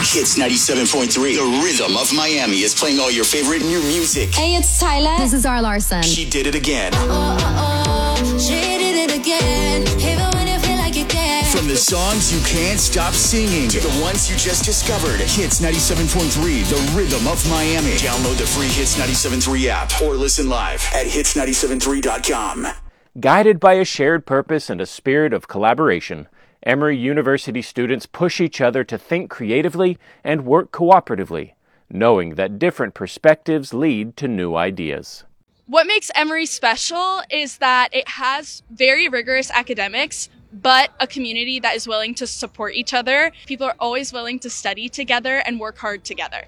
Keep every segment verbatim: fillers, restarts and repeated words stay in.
Hits ninety-seven point three. The Rhythm of Miami is playing all your favorite new music. Hey, it's Tyler. This is Zara Larson. She did it again. Oh, oh, oh, she did it again. Even when you feel like you can't. From the songs you can't stop singing to the ones you just discovered. Hits ninety-seven point three. The Rhythm of Miami. Download the free Hits ninety-seven point three app or listen live at hits ninety-seven three dot com. Guided by a shared purpose and a spirit of collaboration, Emory University students push each other to think creatively and work cooperatively, knowing that different perspectives lead to new ideas. What makes Emory special is that it has very rigorous academics, but a community that is willing to support each other. People are always willing to study together and work hard together.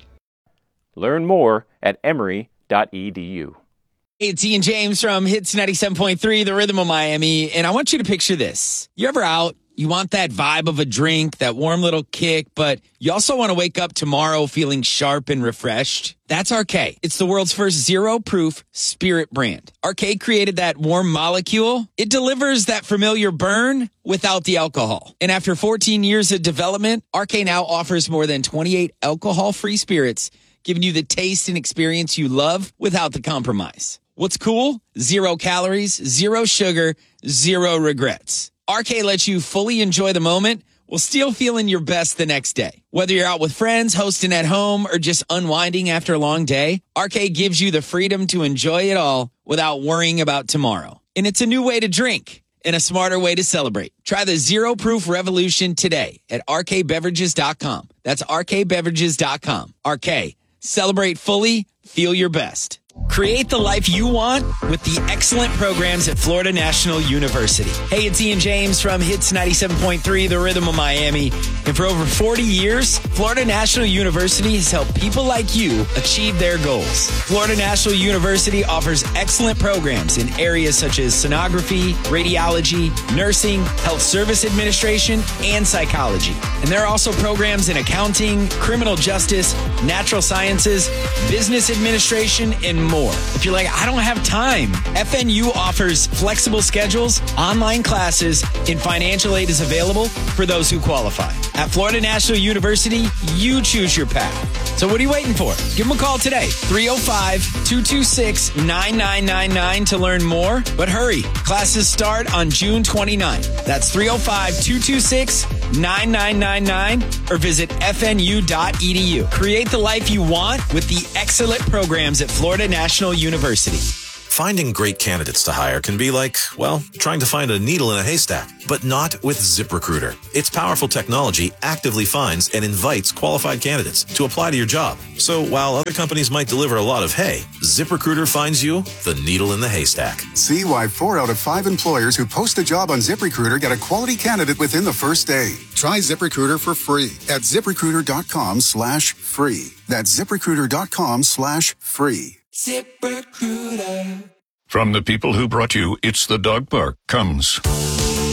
Learn more at emory dot e d u. Hey, it's Ian James from Hits ninety-seven point three, The Rhythm of Miami, and I want you to picture this. You ever out? You want that vibe of a drink, that warm little kick, but you also want to wake up tomorrow feeling sharp and refreshed? That's R K. It's the world's first zero-proof spirit brand. R K created that warm molecule. It delivers that familiar burn without the alcohol. And after fourteen years of development, R K now offers more than twenty-eight alcohol-free spirits, giving you the taste and experience you love without the compromise. What's cool? Zero calories, zero sugar, zero regrets. R K lets you fully enjoy the moment while still feeling your best the next day. Whether you're out with friends, hosting at home, or just unwinding after a long day, R K gives you the freedom to enjoy it all without worrying about tomorrow. And it's a new way to drink and a smarter way to celebrate. Try the Zero Proof Revolution today at r k beverages dot com. That's r k beverages dot com. R K, celebrate fully, feel your best. Create the life you want with the excellent programs at Florida National University. Hey, it's Ian James from Hits ninety-seven point three, The Rhythm of Miami. And for over forty years, Florida National University has helped people like you achieve their goals. Florida National University offers excellent programs in areas such as sonography, radiology, nursing, health service administration, and psychology. And there are also programs in accounting, criminal justice, natural sciences, business administration, and more. If you're like, I don't have time, F N U offers flexible schedules, online classes, and financial aid is available for those who qualify. At Florida National University, you choose your path. So what are you waiting for? Give them a call today, three oh five, two two six, nine nine nine nine to learn more. But hurry, classes start on June twenty-ninth. That's three oh five, two two six, nine nine nine nine or visit f n u dot e d u. Create the life you want with the excellent programs at Florida National University. Finding great candidates to hire can be like, well, trying to find a needle in a haystack, but not with ZipRecruiter. Its powerful technology actively finds and invites qualified candidates to apply to your job. So while other companies might deliver a lot of hay, ZipRecruiter finds you the needle in the haystack. See why four out of five employers who post a job on ZipRecruiter get a quality candidate within the first day. Try ZipRecruiter for free at ZipRecruiter.com slash free. That's ZipRecruiter.com slash free. ZipRecruiter. From the people who brought you It's the Dog Park comes